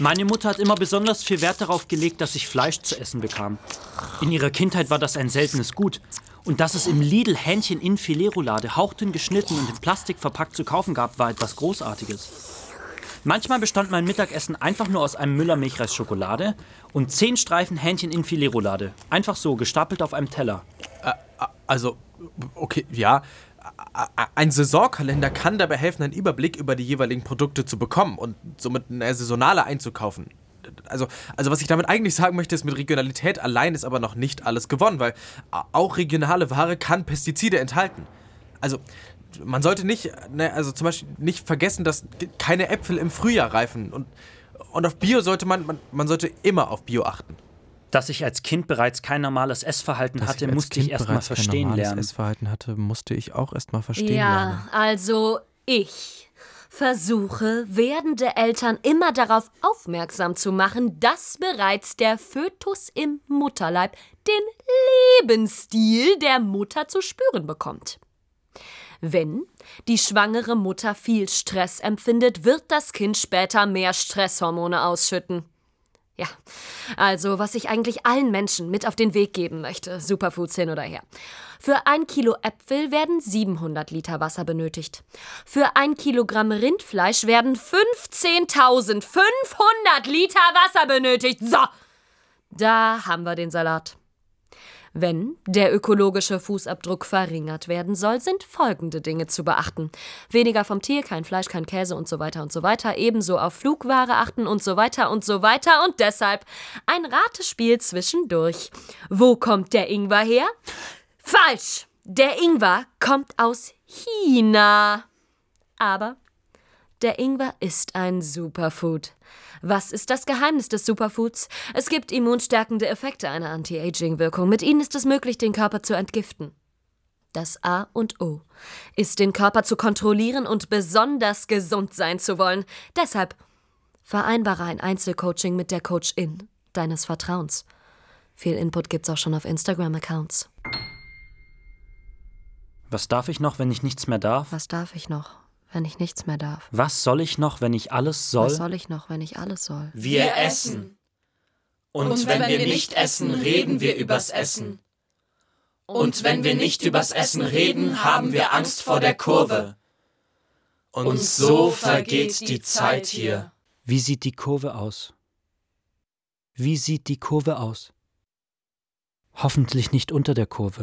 Meine Mutter hat immer besonders viel Wert darauf gelegt, dass ich Fleisch zu essen bekam. In ihrer Kindheit war das ein seltenes Gut. Und dass es im Lidl Hähnchen in Filetroulade, hauchdünn geschnitten und in Plastik verpackt zu kaufen gab, war etwas Großartiges. Manchmal bestand mein Mittagessen einfach nur aus einem Müller-Milchreis-Schokolade und 10 Streifen Hähnchen in Filetroulade. Einfach so, gestapelt auf einem Teller. Okay, ja. Ein Saisonkalender kann dabei helfen, einen Überblick über die jeweiligen Produkte zu bekommen und somit eine saisonale einzukaufen. Also was ich damit eigentlich sagen möchte, ist, mit Regionalität allein ist aber noch nicht alles gewonnen, weil auch regionale Ware kann Pestizide enthalten. Also man sollte zum Beispiel nicht vergessen, dass keine Äpfel im Frühjahr reifen und auf Bio sollte man sollte immer auf Bio achten. Dass ich als Kind bereits kein normales Essverhalten hatte, musste ich erst mal verstehen lernen. Essverhalten hatte, musste ich auch erst mal verstehen Ja, lernen. also ich versuche, werdende Eltern immer darauf aufmerksam zu machen, dass bereits der Fötus im Mutterleib den Lebensstil der Mutter zu spüren bekommt. Wenn die schwangere Mutter viel Stress empfindet, wird das Kind später mehr Stresshormone ausschütten. Ja, also was ich eigentlich allen Menschen mit auf den Weg geben möchte, Superfoods hin oder her. Für 1 Kilo Äpfel werden 700 Liter Wasser benötigt. Für 1 Kilogramm Rindfleisch werden 15.500 Liter Wasser benötigt. So, da haben wir den Salat. Wenn der ökologische Fußabdruck verringert werden soll, sind folgende Dinge zu beachten. Weniger vom Tier, kein Fleisch, kein Käse und so weiter und so weiter. Ebenso auf Flugware achten und so weiter und so weiter. Und deshalb ein Ratespiel zwischendurch. Wo kommt der Ingwer her? Falsch! Der Ingwer kommt aus China. Aber der Ingwer ist ein Superfood. Was ist das Geheimnis des Superfoods? Es gibt immunstärkende Effekte, eine Anti-Aging-Wirkung. Mit ihnen ist es möglich, den Körper zu entgiften. Das A und O ist, den Körper zu kontrollieren und besonders gesund sein zu wollen. Deshalb vereinbare ein Einzelcoaching mit der Coachin deines Vertrauens. Viel Input gibt's auch schon auf Instagram-Accounts. Was darf ich noch, wenn ich nichts mehr darf? Was darf ich noch, wenn ich nichts mehr darf? Was soll ich noch, wenn ich alles soll? Was soll ich noch, wenn ich alles soll? Wir essen. Und wenn wir nicht essen, reden wir übers Essen. Und wenn wir nicht übers Essen reden, haben wir Angst vor der Kurve. Und so vergeht die Zeit hier. Wie sieht die Kurve aus? Wie sieht die Kurve aus? Hoffentlich nicht unter der Kurve.